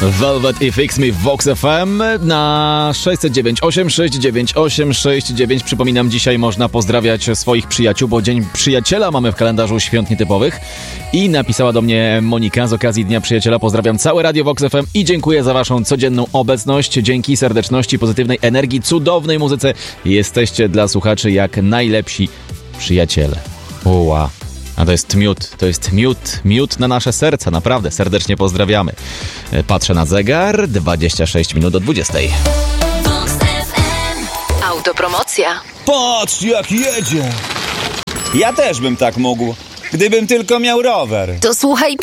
Velvet i Fix Me w Vox FM na 609 869 869. Przypominam, dzisiaj można pozdrawiać swoich przyjaciół, bo Dzień Przyjaciela mamy w kalendarzu świąt nietypowych. I napisała do mnie Monika z okazji Dnia Przyjaciela: pozdrawiam całe Radio Vox FM i dziękuję za waszą codzienną obecność. Dzięki serdeczności, pozytywnej energii, cudownej muzyce jesteście dla słuchaczy jak najlepsi przyjaciele. Uła. A to jest miód na nasze serca, naprawdę serdecznie pozdrawiamy. Patrzę na zegar, 26 minut do 20. Autopromocja. Patrz, jak jedzie! Ja też bym tak mógł, gdybym tylko miał rower. To słuchaj